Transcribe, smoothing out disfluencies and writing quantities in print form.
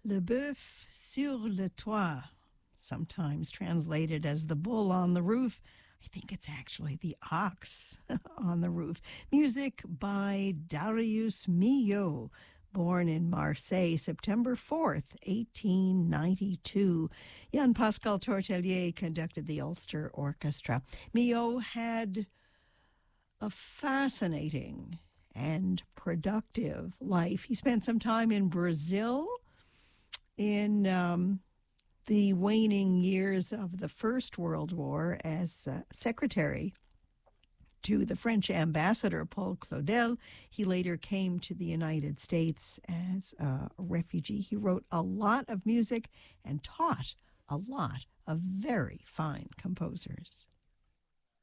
Le Boeuf sur le toit, sometimes translated as the bull on the roof. I think it's actually the ox on the roof. Music by Darius Milhaud, born in Marseille, September 4th, 1892. Jan Pascal Tortelier conducted the Ulster Orchestra. Milhaud had a fascinating and productive life. He spent some time in Brazil in the waning years of the First World War as secretary to the French ambassador, Paul Claudel. He later came to the United States as a refugee. He wrote a lot of music and taught a lot of very fine composers.